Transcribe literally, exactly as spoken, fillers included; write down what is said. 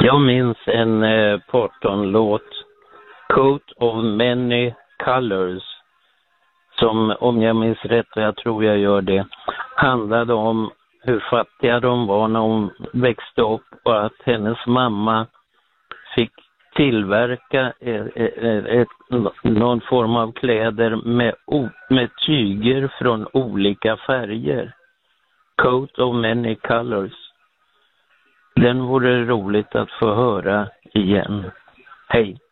Jag minns en eh, Parton-låt, Coat of Many Colors, som, om jag minns rätt, och jag tror jag gör det, handlade om hur fattiga de var när hon växte upp och att hennes mamma fick tillverka ett, ett, ett, någon form av kläder med, med tyger från olika färger. Coat of Many Colors. Den vore roligt att få höra igen. Hej!